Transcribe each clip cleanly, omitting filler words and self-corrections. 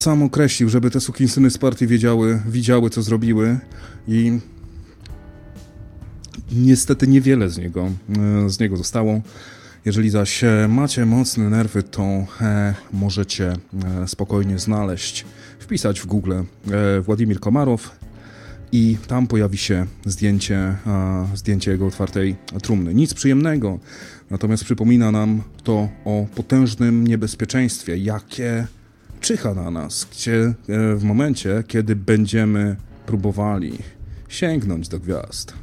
Sam określił, żeby te sukinsyny z partii widziały, co zrobiły i niestety niewiele z niego zostało. Jeżeli zaś macie mocne nerwy, to możecie spokojnie wpisać w Google Władimir Komarow i tam pojawi się zdjęcie jego otwartej trumny. Nic przyjemnego, natomiast przypomina nam to o potężnym niebezpieczeństwie, jakie czyha na nas, w momencie, kiedy będziemy próbowali sięgnąć do gwiazd.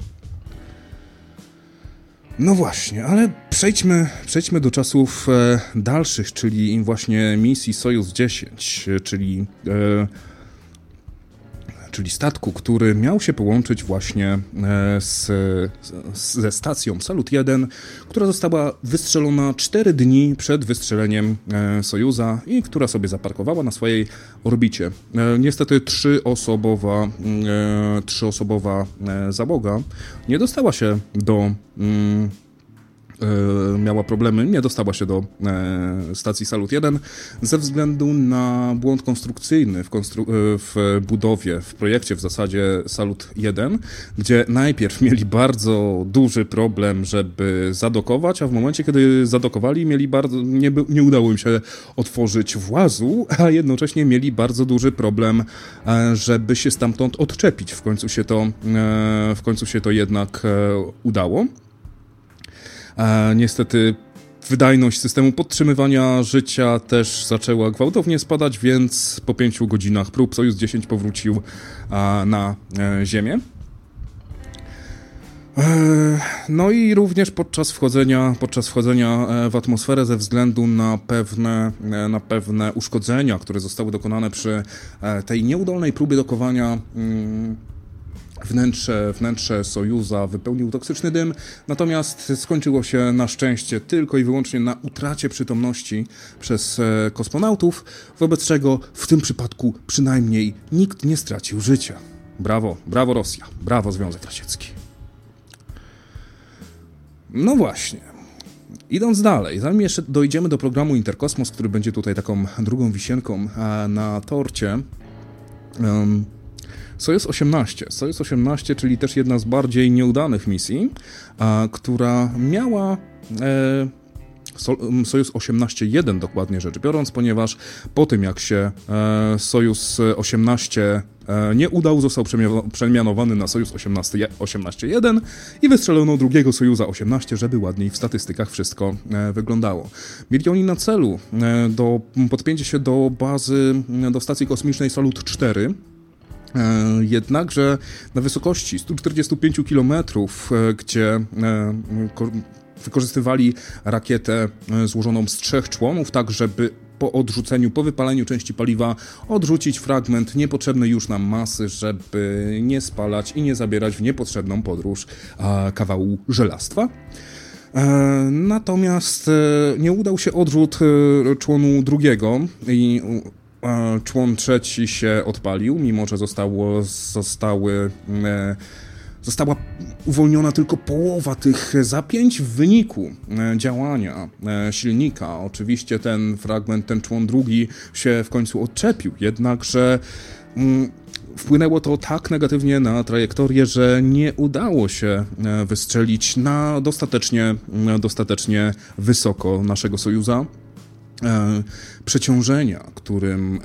No właśnie, ale przejdźmy do czasów dalszych, czyli właśnie misji Sojuz 10, czyli statku, który miał się połączyć właśnie ze stacją Salut 1, która została wystrzelona 4 dni przed wystrzeleniem Sojuza i która sobie zaparkowała na swojej orbicie. Niestety trzyosobowa załoga nie dostała się miała problemy, nie dostała się do stacji Salut 1 ze względu na błąd konstrukcyjny w budowie, w projekcie w zasadzie Salut 1, gdzie najpierw mieli bardzo duży problem, żeby zadokować, a w momencie, kiedy zadokowali, nie udało im się otworzyć włazu, a jednocześnie mieli bardzo duży problem, żeby się stamtąd odczepić. W końcu się to jednak udało. Niestety wydajność systemu podtrzymywania życia też zaczęła gwałtownie spadać, więc po 5 godzinach prób Sojuz 10 powrócił na Ziemię. No i również podczas wchodzenia w atmosferę ze względu na pewne uszkodzenia, które zostały dokonane przy tej nieudolnej próbie dokowania, wnętrze Sojuza wypełnił toksyczny dym, natomiast skończyło się na szczęście tylko i wyłącznie na utracie przytomności przez kosmonautów, wobec czego w tym przypadku przynajmniej nikt nie stracił życia. Brawo, brawo Rosja, brawo Związek Radziecki. No właśnie, idąc dalej, zanim jeszcze dojdziemy do programu Interkosmos, który będzie tutaj taką drugą wisienką na torcie, Sojuz 18, czyli też jedna z bardziej nieudanych misji, która miała Sojuz 18-1 dokładnie rzecz biorąc, ponieważ po tym jak się Sojuz 18 nie udał, został przemianowany na Sojuz 18-1 i wystrzelono drugiego Sojuza 18, żeby ładniej w statystykach wszystko wyglądało. Mieli oni na celu podpięcie się do stacji kosmicznej Salut 4, jednakże na wysokości 145 km, gdzie wykorzystywali rakietę złożoną z 3 członów, tak żeby po wypaleniu części paliwa odrzucić fragment niepotrzebnej już nam masy, żeby nie spalać i nie zabierać w niepotrzebną podróż kawału żelastwa. Natomiast nie udał się odrzut członu drugiego i człon trzeci się odpalił, mimo że została uwolniona tylko połowa tych zapięć w wyniku działania silnika. Oczywiście ten człon drugi się w końcu odczepił, jednakże wpłynęło to tak negatywnie na trajektorię, że nie udało się wystrzelić na dostatecznie wysoko naszego Sojuza. Przeciążenia, którym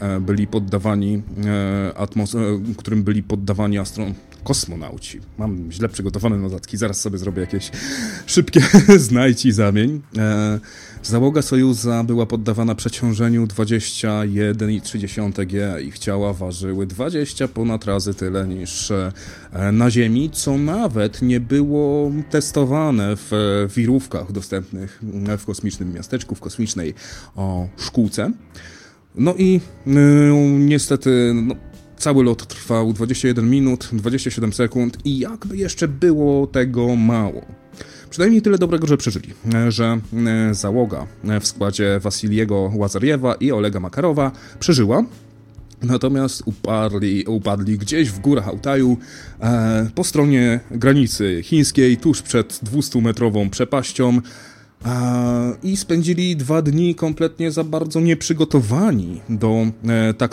byli poddawani kosmonauci. Mam źle przygotowane notatki, zaraz sobie zrobię jakieś szybkie znajdź i zamień. Załoga Sojuza była poddawana przeciążeniu 21,3 G. Ich ciała ważyły 20 ponad razy tyle niż na Ziemi, co nawet nie było testowane w wirówkach dostępnych w kosmicznym miasteczku, w kosmicznej szkółce. No i niestety cały lot trwał 21 minut, 27 sekund i jakby jeszcze było tego mało. Przynajmniej tyle dobrego, że przeżyli, że załoga w składzie Wasiliego Łazarjewa i Olega Makarowa przeżyła, natomiast upadli gdzieś w górach Altaju po stronie granicy chińskiej, tuż przed 200-metrową przepaścią, I spędzili 2 dni kompletnie za bardzo nieprzygotowani do tak